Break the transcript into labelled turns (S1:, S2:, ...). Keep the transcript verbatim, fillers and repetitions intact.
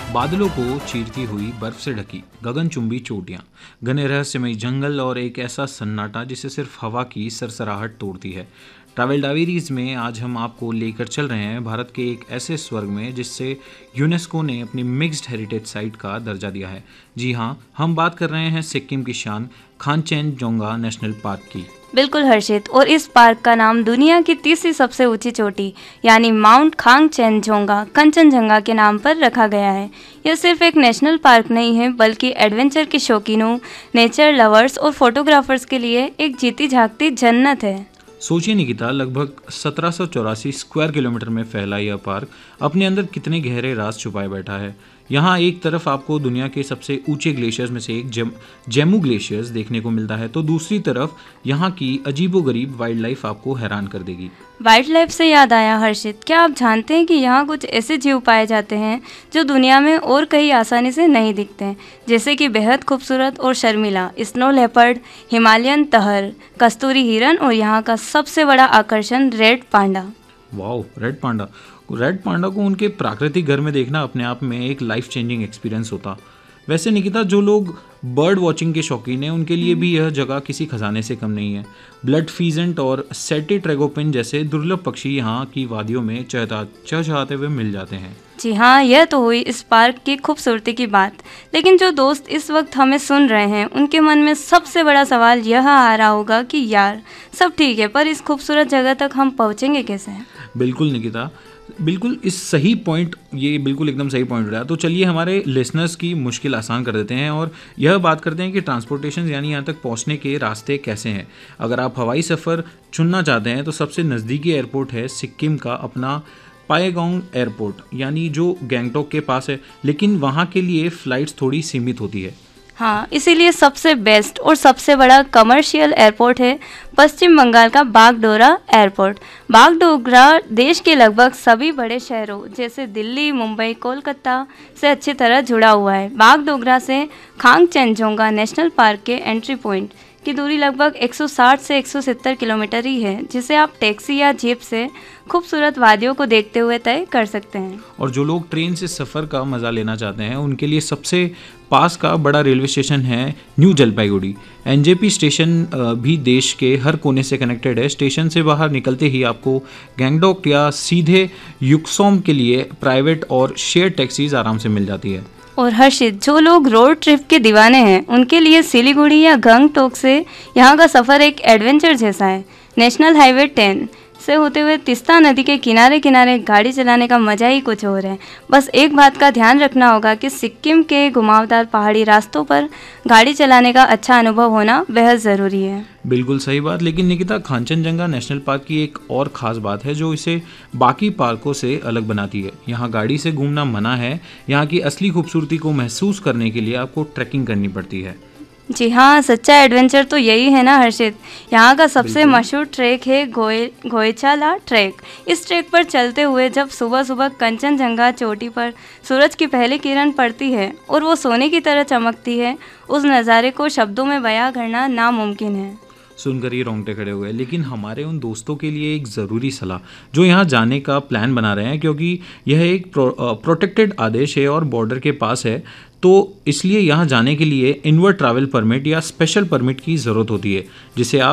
S1: बादलों को चीरती हुई बर्फ से ढकी गगनचुंबी चोटियां, घने रहस्यमयी जंगल और एक ऐसा सन्नाटा जिसे सिर्फ हवा की सरसराहट तोड़ती है। ट्रैवल डायरीज में आज हम आपको लेकर चल रहे हैं भारत के एक ऐसे स्वर्ग में जिससे यूनेस्को ने अपनी मिक्स्ड हेरिटेज साइट का दर्जा दिया है। जी हाँ, हम बात कर रहे हैं सिक्किम की शान खांगचेनजुंगा नेशनल पार्क की।
S2: बिल्कुल हर्षित, और इस पार्क का नाम दुनिया की तीसरी सबसे ऊंची चोटी यानी माउंट खांगचेनजुंगा कंचनजंगा के नाम पर रखा गया है। यह सिर्फ एक नेशनल पार्क नहीं है बल्कि एडवेंचर के शौकीनों, नेचर लवर्स और फोटोग्राफर्स के लिए एक जीती जागती जन्नत है।
S1: सोचिए निकिता, लगभग सत्रह सौ चौरासी स्क्वायर किलोमीटर में फैला यह पार्क अपने अंदर कितने गहरे राज छुपाए बैठा है। यहाँ एक तरफ आपको दुनिया के सबसे ऊंचे ग्लेशियर्स में से एक जेम जेमू ग्लेशियर्स देखने को मिलता है, तो दूसरी तरफ यहाँ की अजीबोगरीब वाइल्ड लाइफ आपको हैरान कर देगी।
S2: वाइल्ड लाइफ से याद आया हर्षित, क्या आप जानते हैं कि यहाँ कुछ ऐसे जीव पाए जाते हैं जो दुनिया में और कहीं आसानी से नहीं दिखते हैं, जैसे कि बेहद खूबसूरत और शर्मीला स्नो लेपर्ड, हिमालयन तहर, कस्तूरी हिरन और यहाँ का सबसे बड़ा आकर्षण red panda.
S1: Wow, red panda red panda को उनके प्राकृतिक घर में देखना अपने आप में एक लाइफ चेंजिंग एक्सपीरियंस होता। वैसे निकिता, जो लोग बर्ड वॉचिंग के शौकीन हैं उनके लिए भी यह जगह किसी खजाने से कम नहीं है। ब्लड फीजेंट और सेटी ट्रैगोपिन जैसे दुर्लभ पक्षी यहाँ की वादियों में चहता चहचहाते हुए मिल जाते हैं।
S2: जी हाँ, यह तो हुई इस पार्क की खूबसूरती की बात, लेकिन जो दोस्त इस वक्त हमें सुन रहे हैं उनके मन में सबसे बड़ा सवाल यह आ रहा होगा कि यार सब ठीक है, पर इस खूबसूरत जगह तक हम पहुँचेंगे कैसे?
S1: बिल्कुल निकिता, बिल्कुल इस सही पॉइंट ये बिल्कुल एकदम सही पॉइंट रहा। तो चलिए हमारे लिसनर्स की मुश्किल आसान कर देते हैं और यह बात करते हैं कि ट्रांसपोर्टेशन यानी यहाँ तक पहुँचने के रास्ते कैसे हैं। अगर आप हवाई सफ़र चुनना चाहते हैं तो सबसे नज़दीकी एयरपोर्ट है सिक्किम का अपना पाएगोंग एयरपोर्ट, यानी जो गैंगटॉक के पास है, लेकिन वहाँ के लिए फ़्लाइट्स थोड़ी सीमित होती है।
S2: हाँ, इसीलिए सबसे बेस्ट और सबसे बड़ा कमर्शियल एयरपोर्ट है पश्चिम बंगाल का बागडोगरा एयरपोर्ट। बागडोगरा देश के लगभग सभी बड़े शहरों जैसे दिल्ली, मुंबई, कोलकाता से अच्छी तरह जुड़ा हुआ है। बागडोगरा से खांगचेनजुंगा नेशनल पार्क के एंट्री पॉइंट की दूरी लगभग एक सौ साठ से एक सौ सत्तर किलोमीटर ही है, जिसे आप टैक्सी या जीप से खूबसूरत वादियों को देखते हुए तय कर सकते हैं।
S1: और जो लोग ट्रेन से सफ़र का मज़ा लेना चाहते हैं उनके लिए सबसे पास का बड़ा रेलवे स्टेशन है न्यू जलपाईगुड़ी। एनजेपी स्टेशन भी देश के हर कोने से कनेक्टेड है। स्टेशन से बाहर निकलते ही आपको गैंगटॉक या सीधे युक्सोम के लिए प्राइवेट और शेयर टैक्सीज आराम से मिल जाती है।
S2: और हर्षित, जो लोग रोड ट्रिप के दीवाने हैं उनके लिए सिलीगुड़ी या गंगटोक से यहाँ का सफ़र एक एडवेंचर जैसा है। नेशनल हाईवे टेन से होते हुए तीस्ता नदी के किनारे किनारे गाड़ी चलाने का मज़ा ही कुछ और है। बस एक बात का ध्यान रखना होगा कि सिक्किम के घुमावदार पहाड़ी रास्तों पर गाड़ी चलाने का अच्छा अनुभव होना बेहद ज़रूरी है।
S1: बिल्कुल सही बात। लेकिन निकिता, खांगचेनजुंगा नेशनल पार्क की एक और ख़ास बात है जो इसे बाकी पार्कों से अलग बनाती है। यहाँ गाड़ी से घूमना मना है। यहाँ की असली खूबसूरती को महसूस करने के लिए आपको ट्रैकिंग करनी पड़ती है।
S2: जी हाँ, सच्चा एडवेंचर तो यही है ना हर्षित। यहाँ का सबसे मशहूर ट्रैक है गोए गोएचाला ट्रैक। इस ट्रैक पर चलते हुए जब सुबह सुबह कंचनजंगा चोटी पर सूरज की पहली किरण पड़ती है और वो सोने की तरह चमकती है, उस नज़ारे को शब्दों में बयां करना नामुमकिन है।
S1: सुनकर ही रोंगटे खड़े हुए। लेकिन हमारे उन दोस्तों के लिए एक ज़रूरी सलाह जो यहाँ जाने का प्लान बना रहे हैं, क्योंकि यह एक प्रो, प्रोटेक्टेड आदेश है और बॉर्डर के पास है, तो इसलिए यहाँ जाने के लिए इनवर्ड ट्रैवल परमिट या स्पेशल परमिट की ज़रूरत होती है, जिसे आप